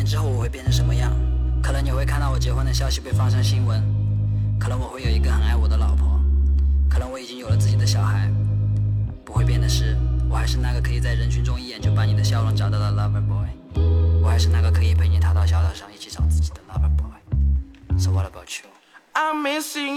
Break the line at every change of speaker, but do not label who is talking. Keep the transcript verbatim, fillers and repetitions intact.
之后我会变成什么样？可能你会看到我结婚的消息被放上新闻，可能我会有一个很爱我的老婆，可能我已经有了自己的小孩。不会变的是，我还是那个可以在人群中一眼就把你的笑容找到的 lover boy， 我还是那个可以陪你踏到小岛上一起找自己的 lover boy。So what about you?
I'm missing